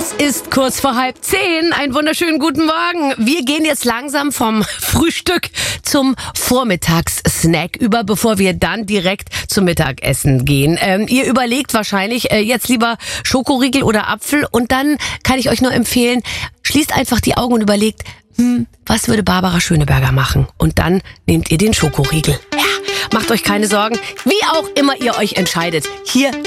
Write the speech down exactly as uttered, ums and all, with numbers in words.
Es ist kurz vor halb zehn. Einen wunderschönen guten Morgen. Wir gehen jetzt langsam vom Frühstück zum Vormittagssnack über, bevor wir dann direkt zum Mittagessen gehen. Ähm, ihr überlegt wahrscheinlich äh, jetzt lieber Schokoriegel oder Apfel, und dann kann ich euch nur empfehlen, schließt einfach die Augen und überlegt, hm, was würde Barbara Schöneberger machen? Und dann nehmt ihr den Schokoriegel. Ja, macht euch keine Sorgen, wie auch immer ihr euch entscheidet. Hier